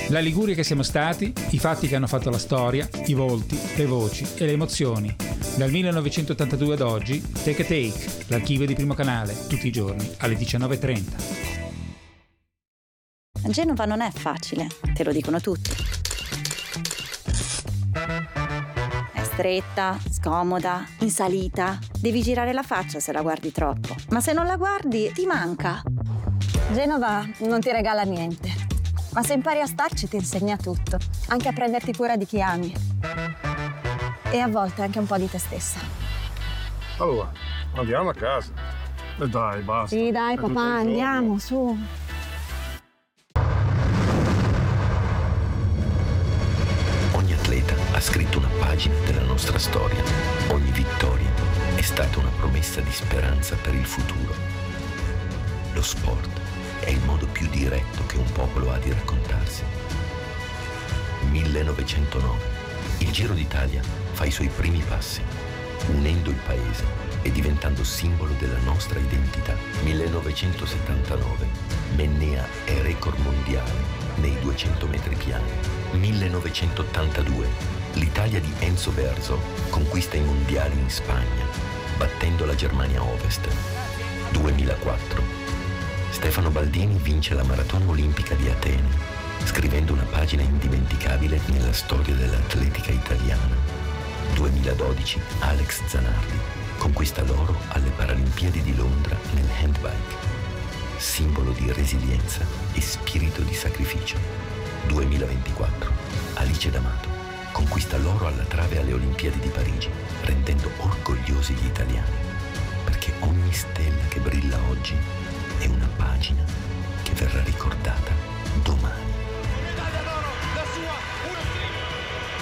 La Liguria che siamo stati, i fatti che hanno fatto la storia, i volti, le voci e le emozioni. Dal 1982 ad oggi, Take a Take, l'archivio di Primo Canale, tutti i giorni alle 19:30. Genova non è facile, te lo dicono tutti. È stretta, scomoda, in salita. Devi girare la faccia se la guardi troppo. Ma se non la guardi, ti manca. Genova non ti regala niente, ma se impari a starci ti insegna tutto, anche a prenderti cura di chi ami. E a volte anche un po' di te stessa. Allora, andiamo a casa. E dai, basta. Sì, dai, papà, andiamo, su. Ogni atleta ha scritto una pagina della nostra storia. Ogni vittoria è stata una promessa di speranza per il futuro. Lo sport è il modo più diretto che un popolo ha di raccontarsi. 1909. Il Giro d'Italia fa i suoi primi passi, unendo il paese e diventando simbolo della nostra identità. 1979. Mennea è record mondiale nei 200 metri piani. 1982. L'Italia di Enzo Berzo conquista i mondiali in Spagna, battendo la Germania Ovest. 2004. Stefano Baldini vince la maratona olimpica di Atene, scrivendo una pagina indimenticabile nella storia dell'atletica italiana. 2012. Alex Zanardi conquista l'oro alle Paralimpiadi di Londra nel handbike, simbolo di resilienza e spirito di sacrificio. 2024. Alice D'Amato conquista l'oro alla trave alle Olimpiadi di Parigi, rendendo orgogliosi gli italiani, perché ogni stella che brilla oggi è una pagina che verrà ricordata